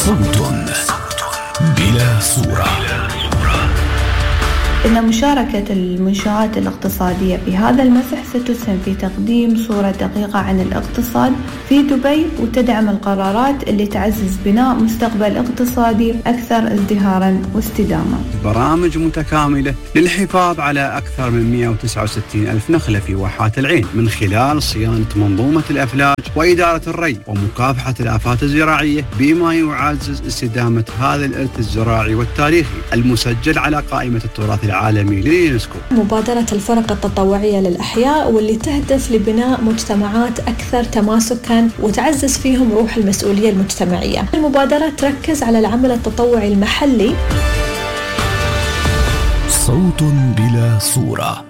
صوت بلا صورة. إن مشاركة المنشآت الاقتصادية في هذا المسح ستسهم في تقديم صورة دقيقة عن الاقتصاد في دبي، وتدعم القرارات اللي تعزز بناء مستقبل اقتصادي أكثر ازدهاراً واستدامة. برامج متكاملة للحفاظ على أكثر من 169 ألف نخلة في واحات العين من خلال صيانة منظومة الأفلاج وإدارة الري ومكافحة الآفات الزراعية، بما يعزز استدامة هذا الإرث الزراعي والتاريخي المسجل على قائمة التراث العالمي لليونسكو. مبادرة الفرق التطوعية للأحياء واللي تهدف لبناء مجتمعات أكثر تماسكاً وتعزز فيهم روح المسؤولية المجتمعية. المبادرة تركز على العمل التطوعي المحلي. صوت بلا صورة.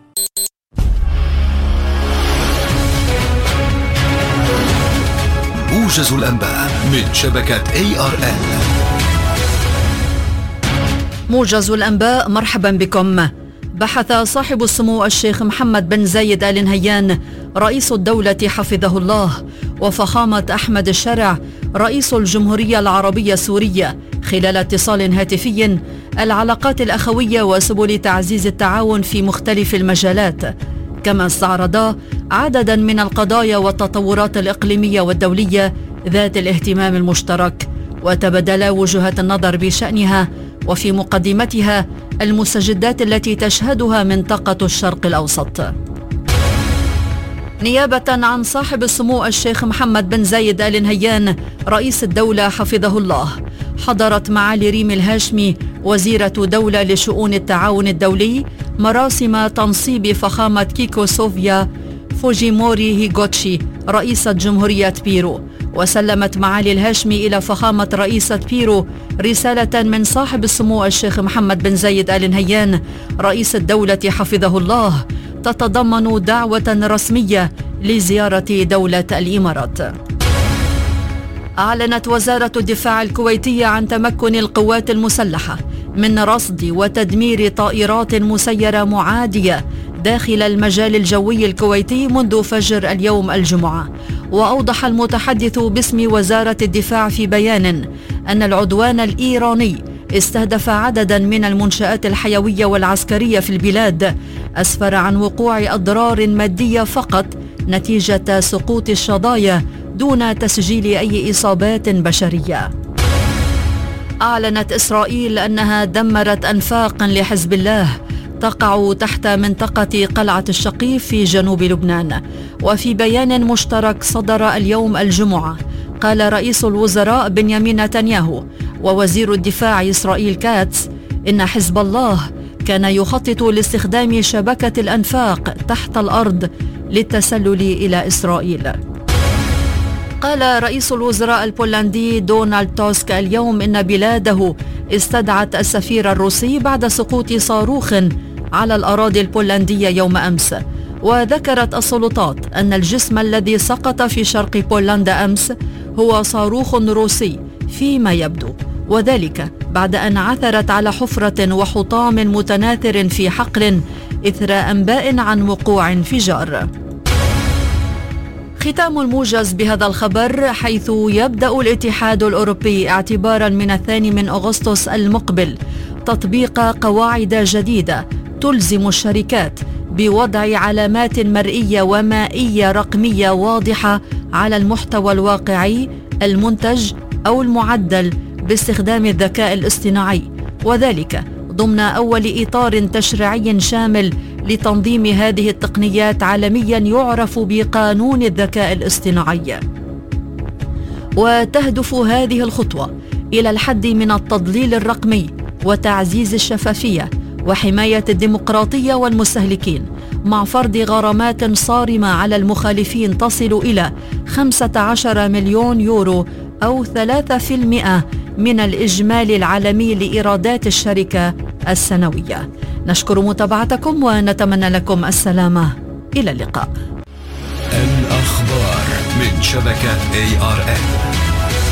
موجز الأنباء من شبكة ARN. موجز الأنباء، مرحبا بكم. بحث صاحب السمو الشيخ محمد بن زايد آل نهيان رئيس الدولة حفظه الله وفخامة أحمد الشارع رئيس الجمهورية العربية السورية خلال اتصال هاتفي العلاقات الأخوية وسبل تعزيز التعاون في مختلف المجالات، كما استعرضا عددا من القضايا والتطورات الإقليمية والدولية ذات الاهتمام المشترك، وتبادلا وجهات النظر بشأنها وفي مقدمتها المستجدات التي تشهدها منطقة الشرق الأوسط. نيابة عن صاحب السمو الشيخ محمد بن زايد آل نهيان رئيس الدولة حفظه الله، حضرت معالي ريم الهاشمي وزيرة دولة لشؤون التعاون الدولي مراسم تنصيب فخامة كيكو صوفيا فوجيموري هيغوتشي رئيسة جمهورية بيرو، وسلمت معالي الهاشمي إلى فخامة رئيسة بيرو رسالة من صاحب السمو الشيخ محمد بن زايد آل نهيان رئيس الدولة حفظه الله تتضمن دعوة رسمية لزيارة دولة الإمارات. أعلنت وزارة الدفاع الكويتية عن تمكن القوات المسلحة من رصد وتدمير طائرات مسيرة معادية داخل المجال الجوي الكويتي منذ فجر اليوم الجمعة. وأوضح المتحدث باسم وزارة الدفاع في بيان أن العدوان الإيراني استهدف عددا من المنشآت الحيوية والعسكرية في البلاد، أسفر عن وقوع أضرار مادية فقط نتيجة سقوط الشظايا دون تسجيل أي إصابات بشرية. أعلنت إسرائيل أنها دمرت أنفاقا لحزب الله تقع تحت منطقة قلعة الشقيف في جنوب لبنان. وفي بيان مشترك صدر اليوم الجمعة، قال رئيس الوزراء بنيامين نتنياهو ووزير الدفاع إسرائيل كاتس إن حزب الله كان يخطط لاستخدام شبكة الأنفاق تحت الأرض للتسلل إلى إسرائيل. قال رئيس الوزراء البولندي دونالد توسك اليوم إن بلاده استدعت السفير الروسي بعد سقوط صاروخ على الأراضي البولندية يوم أمس. وذكرت السلطات أن الجسم الذي سقط في شرق بولندا أمس هو صاروخ روسي فيما يبدو، وذلك بعد أن عثرت على حفرة وحطام متناثر في حقل إثر أنباء عن وقوع انفجار. ختام الموجز بهذا الخبر، حيث يبدأ الاتحاد الأوروبي اعتبارا من 2 أغسطس المقبل تطبيق قواعد جديدة تلزم الشركات بوضع علامات مرئية ومائية رقمية واضحة على المحتوى الواقعي المنتج أو المعدل باستخدام الذكاء الاصطناعي، وذلك ضمن أول إطار تشريعي شامل لتنظيم هذه التقنيات عالميا يعرف بقانون الذكاء الاصطناعي. وتهدف هذه الخطوة إلى الحد من التضليل الرقمي وتعزيز الشفافية وحماية الديمقراطية والمستهلكين، مع فرض غرامات صارمة على المخالفين تصل إلى 15 مليون يورو أو 3% من الإجمالي العالمي لإيرادات الشركة السنوية. نشكر متابعتكم ونتمنى لكم السلامة. إلى اللقاء. الأخبار من شبكة ARN.